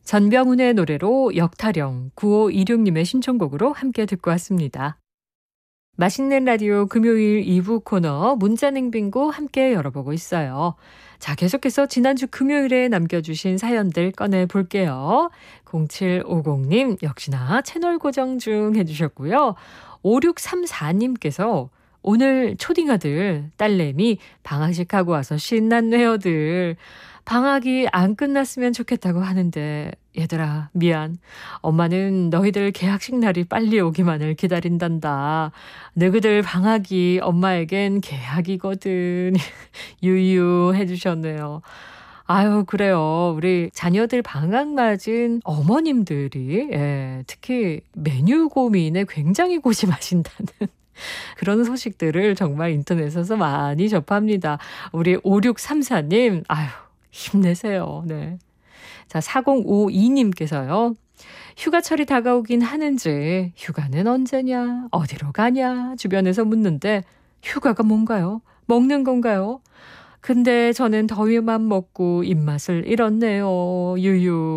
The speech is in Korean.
전병훈의 노래로 역타령 9526님의 신청곡으로 함께 듣고 왔습니다. 맛있는 라디오 금요일 2부 코너 문자냉빙고 함께 열어보고 있어요. 자, 계속해서 지난주 금요일에 남겨주신 사연들 꺼내볼게요. 0750님 역시나 채널 고정 중 해주셨고요. 5634님께서 오늘 초딩 아들, 딸내미 방학식 하고 와서 신났네요들. 방학이 안 끝났으면 좋겠다고 하는데 얘들아 미안. 엄마는 너희들 개학식 날이 빨리 오기만을 기다린단다. 너희들 방학이 엄마에겐 개학이거든. 유유 해주셨네요. 아유 그래요. 우리 자녀들 방학 맞은 어머님들이 특히 메뉴 고민에 굉장히 고심하신다는 그런 소식들을 정말 인터넷에서 많이 접합니다. 우리 5634님 아유 힘내세요. 네. 자, 4052님께서요. 휴가철이 다가오긴 하는지 휴가는 언제냐? 어디로 가냐? 주변에서 묻는데 휴가가 뭔가요? 먹는 건가요? 근데 저는 더위만 먹고 입맛을 잃었네요. 유유.